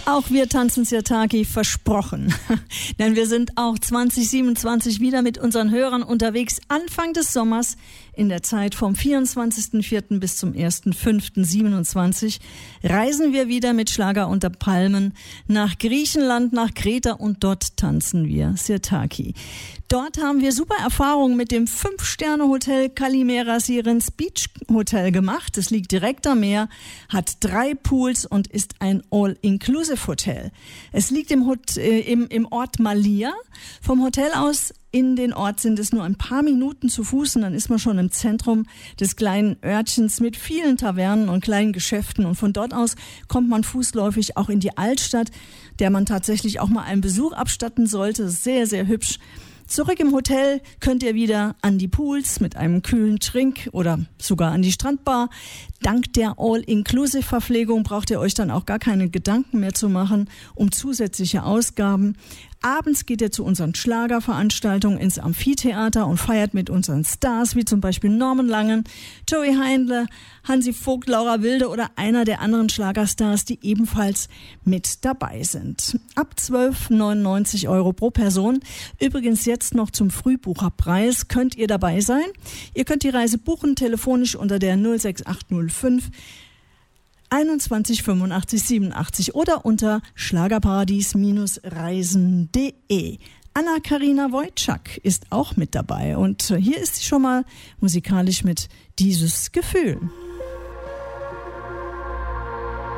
Auch wir tanzen Sirtaki, versprochen. Denn wir sind auch 2027 wieder mit unseren Hörern unterwegs, Anfang des Sommers, in der Zeit vom 24.04. bis zum 1.05.27 reisen wir wieder mit Schlager unter Palmen nach Griechenland, nach Kreta, und dort tanzen wir Sirtaki. Dort haben wir super Erfahrungen mit dem 5-Sterne-Hotel Kalimera Sirens Beach Hotel gemacht. Es liegt direkt am Meer, hat 3 Pools und ist ein All-Inclusive-Hotel. Es liegt im Ort Malia. Vom Hotel aus in den Ort sind es nur ein paar Minuten zu Fuß und dann ist man schon im Zentrum des kleinen Örtchens mit vielen Tavernen und kleinen Geschäften, und von dort aus kommt man fußläufig auch in die Altstadt, der man tatsächlich auch mal einen Besuch abstatten sollte. Sehr, sehr hübsch. Zurück im Hotel könnt ihr wieder an die Pools mit einem kühlen Trink oder sogar an die Strandbar. Dank der All-Inclusive-Verpflegung braucht ihr euch dann auch gar keine Gedanken mehr zu machen um zusätzliche Ausgaben. Abends geht ihr zu unseren Schlagerveranstaltungen ins Amphitheater und feiert mit unseren Stars, wie zum Beispiel Norman Langen, Joey Heindle, Hansi Vogt, Laura Wilde oder einer der anderen Schlagerstars, die ebenfalls mit dabei sind. Ab 12,99 € pro Person. Übrigens jetzt noch zum Frühbucherpreis könnt ihr dabei sein. Ihr könnt die Reise buchen, telefonisch unter der 06805 21 85 87 oder unter schlagerparadies-reisen.de. Anna-Karina Wojcik ist auch mit dabei und hier ist sie schon mal musikalisch mit Dieses Gefühl.